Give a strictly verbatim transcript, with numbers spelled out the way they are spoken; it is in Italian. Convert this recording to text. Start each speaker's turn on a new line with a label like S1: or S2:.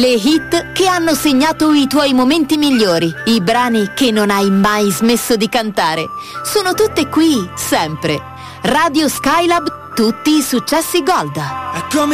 S1: Le hit che hanno segnato i tuoi momenti migliori, i brani che non hai mai smesso di cantare. Sono tutte qui, sempre. Radio Skylab, tutti i successi Gold.